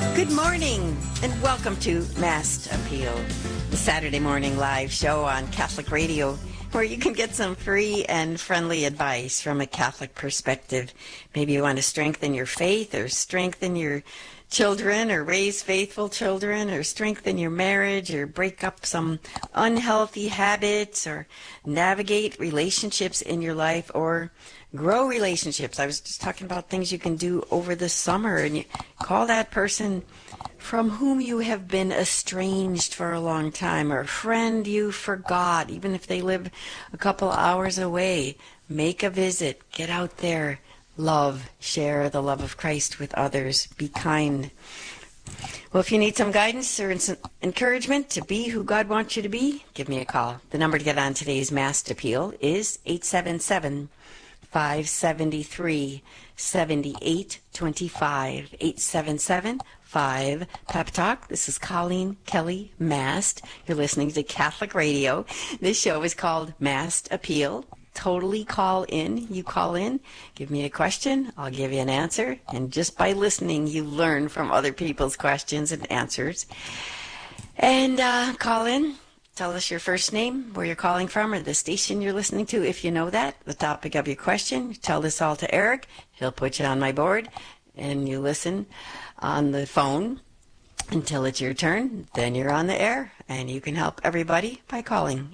Good morning and welcome to Mast Appeal, the Saturday morning live show on Catholic Radio where you can get some free and friendly advice from a Catholic perspective. Maybe you want to strengthen your faith or strengthen your children or raise faithful children or strengthen your marriage or break up some unhealthy habits or navigate relationships in your life or grow relationships. I was just talking about things you can do over the summer, and you call that person from whom you have been estranged for a long time, or a friend you forgot, even if they live a couple hours away. Make a visit. Get out there. Love. Share the love of Christ with others. Be kind. Well, if you need some guidance or encouragement to be who God wants you to be, give me a call. The number to get on today's Mast Appeal is 877-573-7825. 877-5 Pep Talk. This is Colleen Kelly Mast. You're listening to Catholic Radio. This show is called Mast Appeal. Totally call in. You call in, give me a question, I'll give you an answer. And just by listening, you learn from other people's questions and answers. And call in. Tell us your first name, where you're calling from, or the station you're listening to, if you know that, the topic of your question. Tell this all to Eric. He'll put you on my board, and you listen on the phone until it's your turn. Then you're on the air, and you can help everybody by calling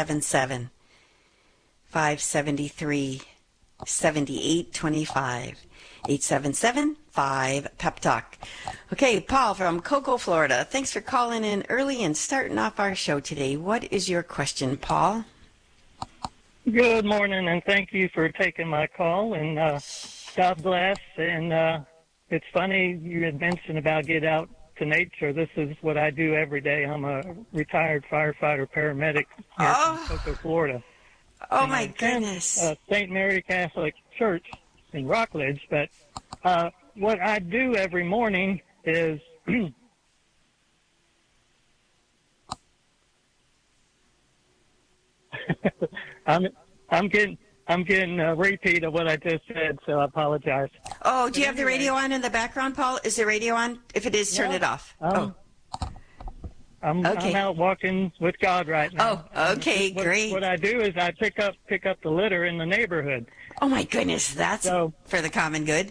877-573-7825. 877-5 Pep Talk. Okay, Paul from Cocoa, Florida. Thanks for calling in early and starting off our show today. What is your question, Paul? Good morning, and thank you for taking my call, and God bless. And it's funny you had mentioned about get out to nature. This is what I do every day. I'm a retired firefighter paramedic here in Cocoa, Florida. Oh, and my goodness. St. Mary Catholic Church in Rockledge, but what I do every morning is I'm getting a repeat of what I just said, so I apologize. Oh, do you have the radio on in the background, Paul? Is the radio on? If it is, turn it off. I'm out walking with God right now. Oh, okay, great. What I do is I pick up the litter in the neighborhood. Oh, my goodness, that's for the common good.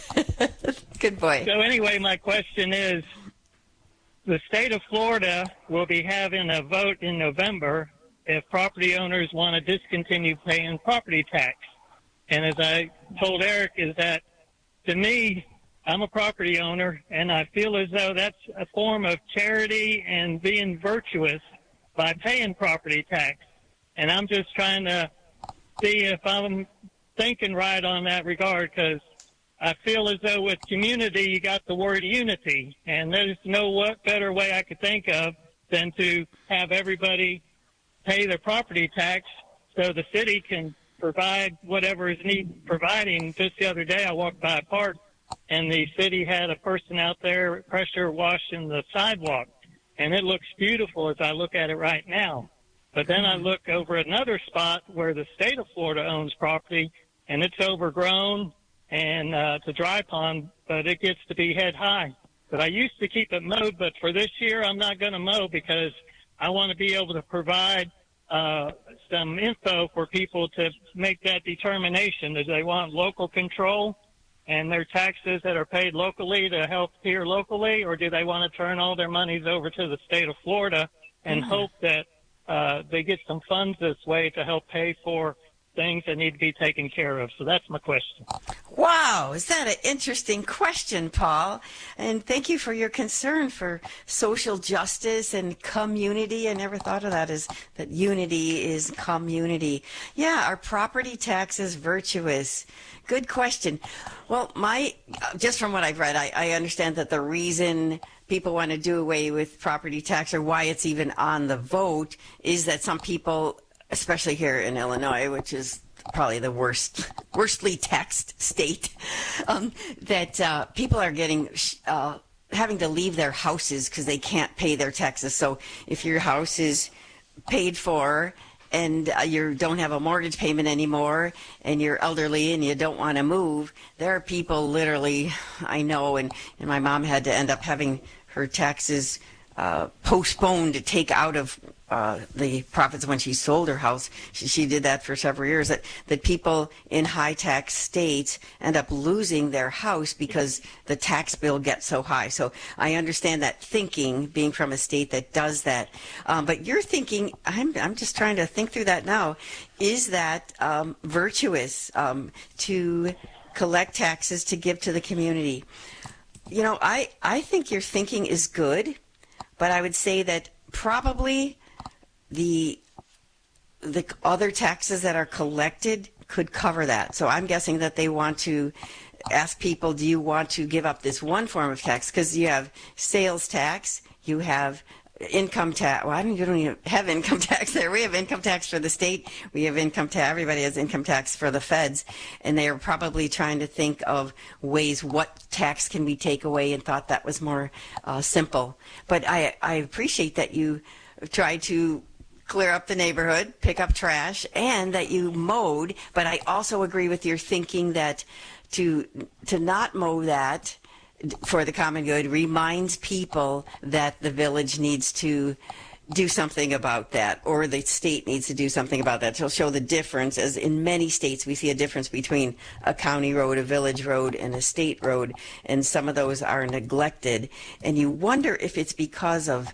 Good boy. So anyway, my question is, the state of Florida will be having a vote in November if property owners want to discontinue paying property tax. And as I told Eric, is that to me, I'm a property owner, and I feel as though that's a form of charity and being virtuous by paying property tax. And I'm just trying to see if I'm thinking right on that regard, because I feel as though with community, you got the word unity, and there's no better way I could think of than to have everybody pay their property tax so the city can provide whatever is needed providing. Just the other day, I walked by a park, and the city had a person out there pressure washing the sidewalk, and it looks beautiful as I look at it right now. But then I look over another spot where the state of Florida owns property, and it's overgrown, and it's a dry pond, but it gets to be head high. But I used to keep it mowed, but for this year I'm not going to mow because I want to be able to provide some info for people to make that determination. Do they want local control and their taxes that are paid locally to help here locally, or do they want to turn all their monies over to the state of Florida and hope that they get some funds this way to help pay for things that need to be taken care of? So that's my question. Wow, is that an interesting question, Paul? And thank you for your concern for social justice and community. I never thought of that as that unity is community. Yeah, our property tax is virtuous. Good question. Well, just from what I've read, I understand that the reason people want to do away with property tax, or why it's even on the vote, is that some people, especially here in Illinois, which is probably the worstly taxed state, that people are getting having to leave their houses because they can't pay their taxes. So if your house is paid for and you don't have a mortgage payment anymore, and you're elderly and you don't want to move, there are people literally, I know, and my mom had to end up having her taxes postponed to take out of the profits when she sold her house. She did that for several years. That people in high tax states end up losing their house because the tax bill gets so high. So I understand that thinking, being from a state that does that. But you're thinking, I'm just trying to think through that now. Is that virtuous to collect taxes to give to the community? You know, I think your thinking is good, but I would say that probably the other taxes that are collected could cover that. So I'm guessing that they want to ask people, do you want to give up this one form of tax? Because you have sales tax, you have income tax. Well, you don't even have income tax there. We have income tax for the state. We have income tax. Everybody has income tax for the feds. And they are probably trying to think of ways what tax can we take away, and thought that was more simple. But I appreciate that you try to clear up the neighborhood, pick up trash, and that you mowed. But I also agree with your thinking that to not mow that for the common good reminds people that the village needs to do something about that, or the state needs to do something about that. It'll show the difference, as in many states we see a difference between a county road, a village road, and a state road, and some of those are neglected. And you wonder if it's because of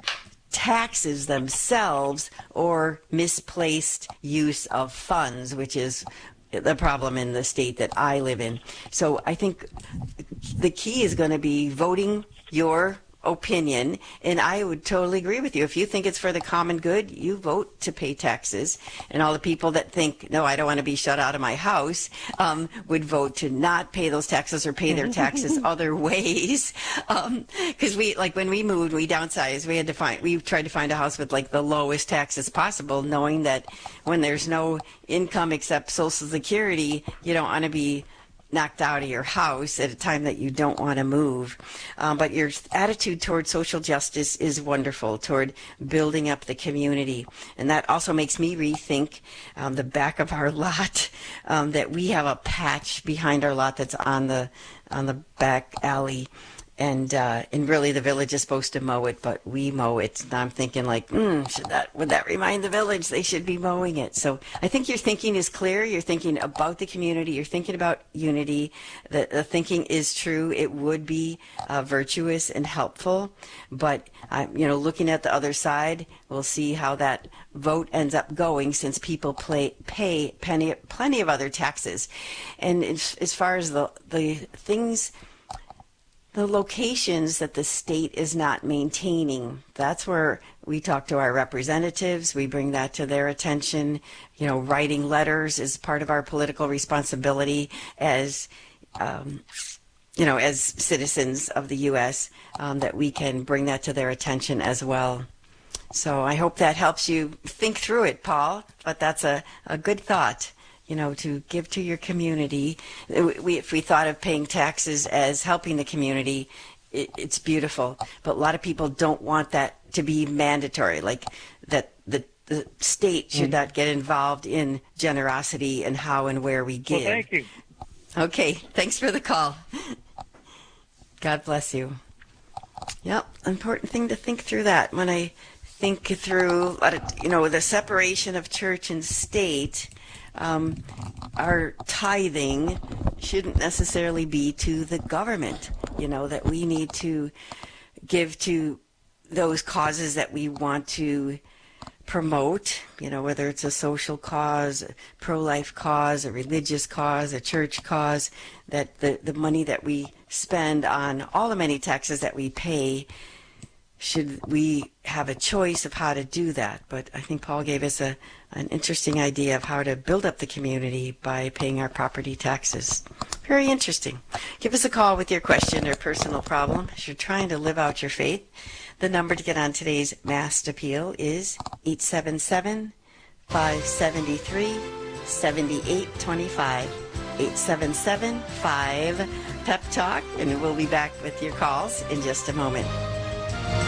taxes themselves or misplaced use of funds, which is the problem in the state that I live in. So I think the key is going to be voting your opinion, and I would totally agree with you. If you think it's for the common good, you vote to pay taxes. And all the people that think, no, I don't want to be shut out of my house, would vote to not pay those taxes or pay their taxes other ways. Because when we moved, we downsized. We tried to find a house with like the lowest taxes possible, knowing that when there's no income except Social Security, you don't want to be knocked out of your house at a time that you don't want to move. But your attitude toward social justice is wonderful, toward building up the community. And that also makes me rethink the back of our lot, that we have a patch behind our lot that's on the back alley. And really the village is supposed to mow it, but we mow it. And I'm thinking like, would that remind the village they should be mowing it? So I think your thinking is clear. You're thinking about the community. You're thinking about unity. The thinking is true. It would be virtuous and helpful. But, looking at the other side, we'll see how that vote ends up going, since people pay plenty of other taxes. And as far as the things, the locations that the state is not maintaining, that's where we talk to our representatives. We bring that to their attention. Writing letters is part of our political responsibility as citizens of the U.S., that we can bring that to their attention as well. So I hope that helps you think through it, Paul. But that's a good thought. To give to your community. If we thought of paying taxes as helping the community, it's beautiful. But a lot of people don't want that to be mandatory, like that the state should not get involved in generosity and how and where we give. Well, thank you. Okay, thanks for the call. God bless you. Yep, important thing to think through that. When I think through, the separation of church and state, our tithing shouldn't necessarily be to the government, that we need to give to those causes that we want to promote, whether it's a social cause, a pro-life cause, a religious cause, a church cause, that the money that we spend on all the many taxes that we pay, should we have a choice of how to do that. But I think Paul gave us an interesting idea of how to build up the community by paying our property taxes. Very interesting. Give us a call with your question or personal problem as you're trying to live out your faith. The number to get on today's Mass Appeal is 877-573-7825. 877-5-PEP-TALK, and we'll be back with your calls in just a moment.